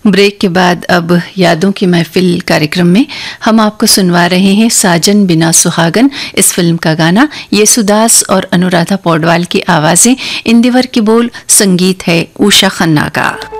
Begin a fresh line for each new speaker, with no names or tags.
Break के बाद अब यादों की महफिल कार्यक्रम में हम आपको सुनवा रहे हैं साजन बिना सुहागन इस फिल्म का गाना। येसुदास और अनुराधा पौडवाल की आवाजें, इंदिवर की बोल, संगीत है उषा खन्ना का।